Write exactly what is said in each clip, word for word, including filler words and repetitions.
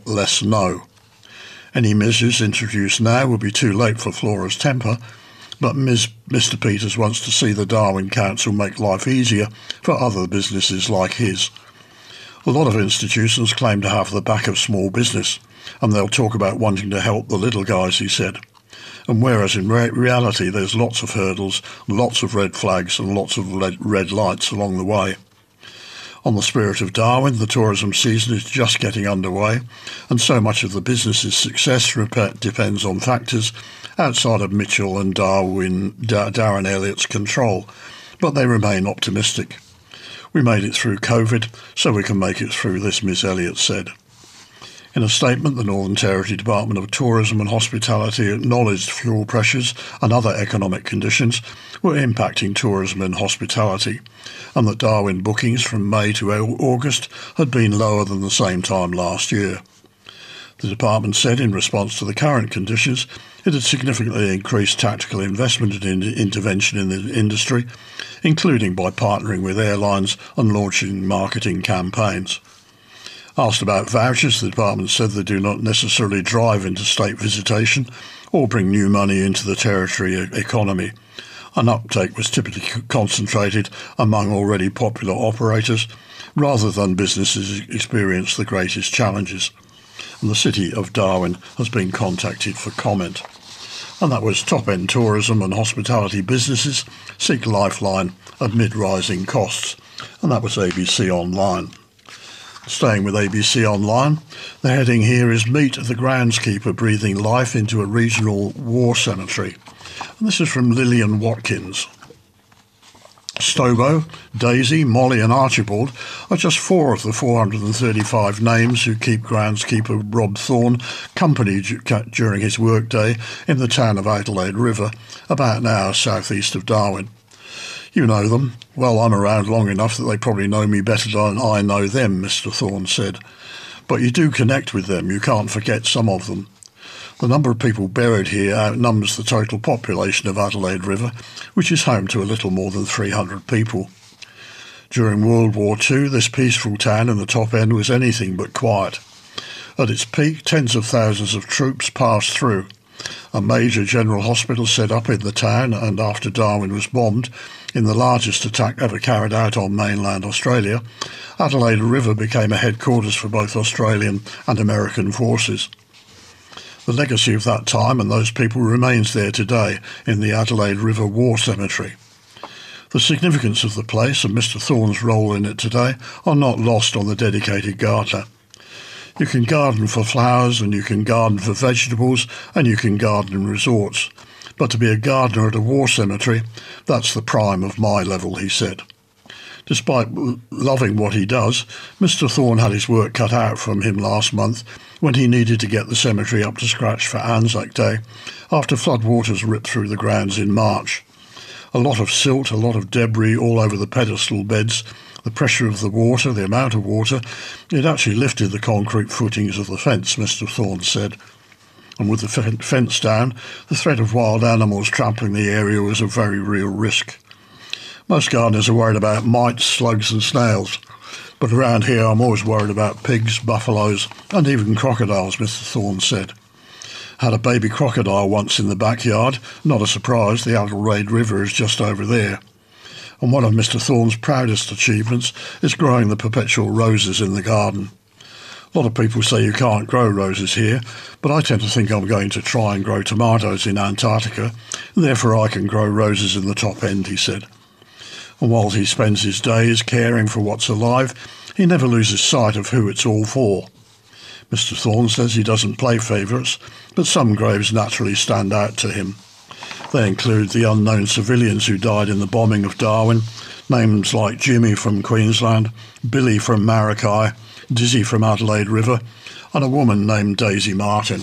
less know. Any measures introduced now would be too late for Flora's temper, but Miz Mister Peters wants to see the Darwin Council make life easier for other businesses like his. A lot of institutions claim to have the back of small business, and they'll talk about wanting to help the little guys, he said. And whereas in re- reality there's lots of hurdles, lots of red flags and lots of red, red lights along the way. On the spirit of Darwin, the tourism season is just getting underway, and so much of the business's success rep- depends on factors outside of Mitchell and Darwin, Dar- Darren Elliott's control, but they remain optimistic. We made it through COVID, so we can make it through this, Miz Elliott said. In a statement, the Northern Territory Department of Tourism and Hospitality acknowledged fuel pressures and other economic conditions were impacting tourism and hospitality, and that Darwin bookings from May to August had been lower than the same time last year. The department said in response to the current conditions, it had significantly increased tactical investment and intervention in the industry, including by partnering with airlines and launching marketing campaigns. Asked about vouchers, the department said they do not necessarily drive interstate visitation or bring new money into the territory economy. An uptake was typically concentrated among already popular operators rather than businesses experience the greatest challenges. And the City of Darwin has been contacted for comment. And that was Top-End Tourism and Hospitality Businesses Seek Lifeline amid rising costs. And that was A B C Online. Staying with A B C Online, the heading here is Meet the Groundskeeper Breathing Life into a Regional War Cemetery. And this is from Lillian Watkins. Stobo, Daisy, Molly and Archibald are just four of the four hundred thirty-five names who keep groundskeeper Rob Thorne company during his workday in the town of Adelaide River, about an hour southeast of Darwin. You know them. Well, I'm around long enough that they probably know me better than I know them, Mister Thorne said. But you do connect with them. You can't forget some of them. The number of people buried here outnumbers the total population of Adelaide River, which is home to a little more than three hundred people. During World War Two, this peaceful town in the top end was anything but quiet. At its peak, tens of thousands of troops passed through. A major general hospital set up in the town, and after Darwin was bombed, in the largest attack ever carried out on mainland Australia, Adelaide River became a headquarters for both Australian and American forces. The legacy of that time and those people remains there today in the Adelaide River War Cemetery. The significance of the place and Mister Thorne's role in it today are not lost on the dedicated gardener. You can garden for flowers and you can garden for vegetables and you can garden in resorts. But to be a gardener at a war cemetery, that's the prime of my level, he said. Despite loving what he does, Mister Thorne had his work cut out from him last month when he needed to get the cemetery up to scratch for Anzac Day after floodwaters ripped through the grounds in March. A lot of silt, a lot of debris all over the pedestal beds, the pressure of the water, the amount of water, it actually lifted the concrete footings of the fence, Mister Thorne said. And with the fence down, the threat of wild animals trampling the area was a very real risk. Most gardeners are worried about mites, slugs and snails, but around here I'm always worried about pigs, buffaloes and even crocodiles, Mister Thorne said. Had a baby crocodile once in the backyard, not a surprise, the Adelaide River is just over there. And one of Mister Thorne's proudest achievements is growing the perpetual roses in the garden. A lot of people say you can't grow roses here, but I tend to think I'm going to try and grow tomatoes in Antarctica, and therefore I can grow roses in the top end, he said. And while he spends his days caring for what's alive, he never loses sight of who it's all for. Mister Thorne says he doesn't play favourites, but some graves naturally stand out to him. They include the unknown civilians who died in the bombing of Darwin, names like Jimmy from Queensland, Billy from Maracay, Dizzy from Adelaide River, and a woman named Daisy Martin.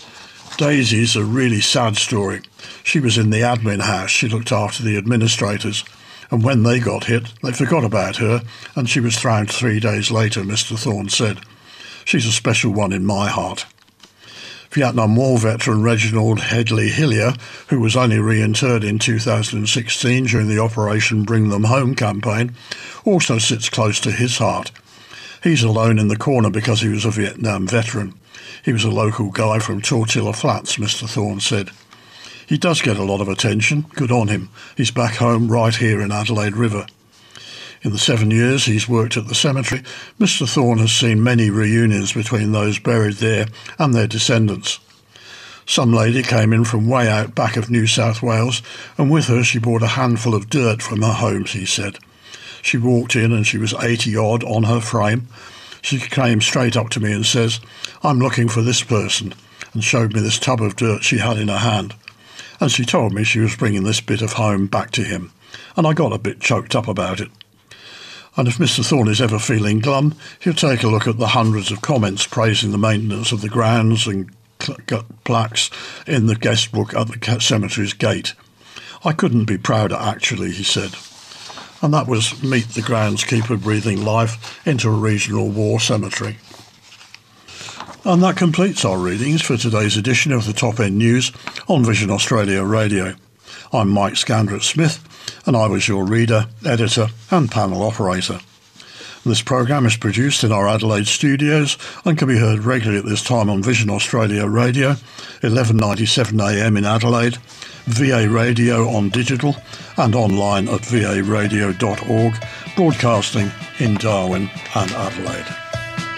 Daisy's a really sad story. She was in the admin house. She looked after the administrators. And when they got hit, they forgot about her, and she was thrown three days later, Mister Thorne said. She's a special one in my heart. Vietnam War veteran Reginald Headley Hillier, who was only reinterred in two thousand sixteen during the Operation Bring Them Home campaign, also sits close to his heart. He's alone in the corner because he was a Vietnam veteran. He was a local guy from Tortilla Flats, Mister Thorne said. He does get a lot of attention. Good on him. He's back home right here in Adelaide River. In the seven years he's worked at the cemetery, Mister Thorne has seen many reunions between those buried there and their descendants. Some lady came in from way out back of New South Wales, and with her she brought a handful of dirt from her home, he said. She walked in and she was eighty-odd on her frame. She came straight up to me and says, "I'm looking for this person," and showed me this tub of dirt she had in her hand. And she told me she was bringing this bit of home back to him, and I got a bit choked up about it. And if Mister Thorne is ever feeling glum, he'll take a look at the hundreds of comments praising the maintenance of the grounds and plaques in the guest book at the cemetery's gate. I couldn't be prouder, actually, he said. And that was Meet the Groundskeeper breathing life into a regional war cemetery. And that completes our readings for today's edition of the Top End News on Vision Australia Radio. I'm Mike Scandrett-Smith, and I was your reader, editor and panel operator. This programme is produced in our Adelaide studios and can be heard regularly at this time on Vision Australia Radio, eleven ninety-seven A M in Adelaide, V A Radio on digital and online at v a radio dot org, broadcasting in Darwin and Adelaide.